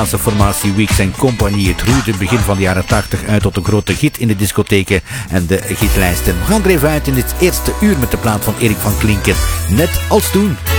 formatie Weeks & Company. Het groeide begin van de jaren 80 uit tot een grote hit in de discotheken en de hitlijsten. We gaan er even uit in dit eerste uur met de plaat van Erik van Klinken. Net als toen.